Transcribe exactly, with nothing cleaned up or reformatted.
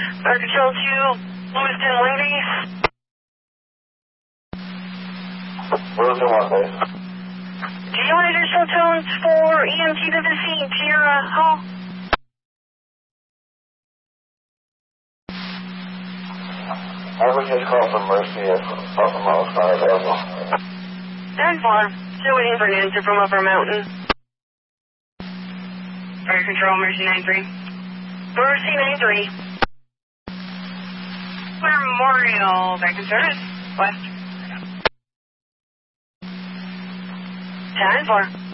Fire Control two, Lewiston Ladies. Lewiston what, please? Do you want additional tones for E M T to the scene to your uh, hall? I would just call for Mercy if Upper Mountain's not available. ten four, still waiting for an answer from Upper Mountain. Fire Control, Mercy nine three. Mercy nine three. Memorial, back in service, west. ten four.